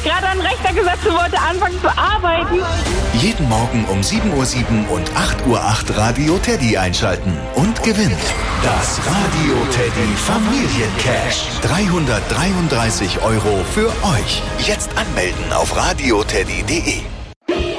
gerade an den Rechner gesetzt und wollte anfangen zu arbeiten. Jeden Morgen um 7:07 Uhr und 8:08 Uhr Radio Teddy einschalten und gewinnen. Das Radio Teddy Familiencash. 333 € für euch. Jetzt anmelden auf radioteddy.de.